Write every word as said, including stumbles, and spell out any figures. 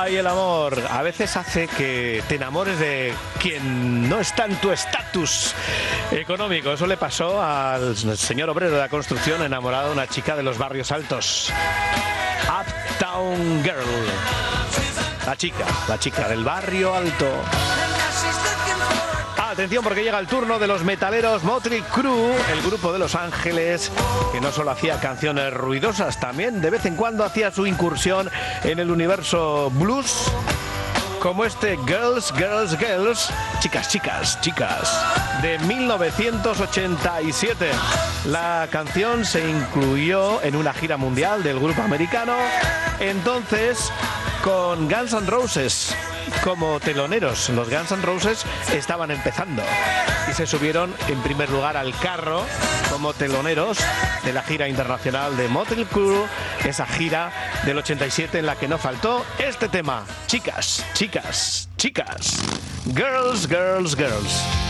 Ay, el amor a veces hace que te enamores de quien no está en tu estatus económico. Eso le pasó al señor obrero de la construcción enamorado de una chica de los barrios altos. Uptown Girl. La chica, la chica del barrio alto. Atención, porque llega el turno de los metaleros Mötley Crüe, el grupo de Los Ángeles, que no solo hacía canciones ruidosas, también de vez en cuando hacía su incursión en el universo blues, como este Girls, Girls, Girls, chicas, chicas, chicas, de mil novecientos ochenta y siete. La canción se incluyó en una gira mundial del grupo americano, entonces con Guns N' Roses como teloneros. Los Guns N' Roses estaban empezando y se subieron en primer lugar al carro como teloneros de la gira internacional de Mötley Crüe, esa gira del ochenta y siete en la que no faltó este tema. Chicas, chicas, chicas. Girls, girls, girls.